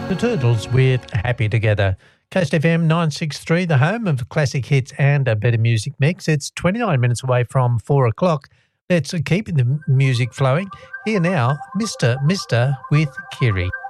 The Turtles with Happy Together. Coast FM 963, the home of classic hits and a better music mix. It's 29 minutes away from 4 o'clock. Let's keep the music flowing. Here now, Mr. with Kiri.